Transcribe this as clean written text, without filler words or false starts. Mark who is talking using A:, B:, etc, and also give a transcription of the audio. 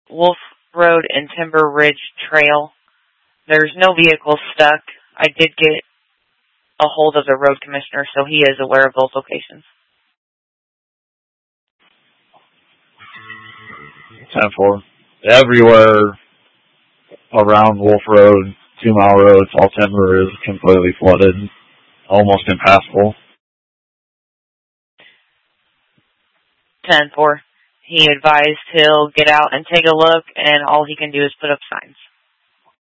A: Wolf Road and Timber Ridge Trail. There's no vehicles stuck. I did get a hold of the road commissioner, so he is aware of those locations.
B: 10-4. Everywhere around Wolf Road, 2 Mile Road, Fall Timber is completely flooded, almost impassable.
A: 10-4. He advised he'll get out and take a look, and all he can do is put up signs.